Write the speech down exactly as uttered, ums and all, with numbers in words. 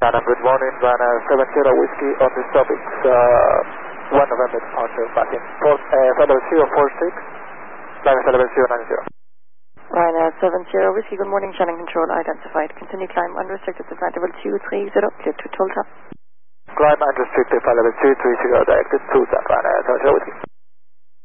Adam, good morning, Ryanair seven zero Whiskey on this topic, uh, one November departure back in four, uh, flight level zero four six, flight level zero nine zero. Ryanair seven zero Whiskey, good morning, channel control identified. Continue climb unrestricted to flight level two three zero, clear to Tulsa. Climb unrestricted, flight level two three zero, directed to Tulsa, Ryanair seven zero Whiskey.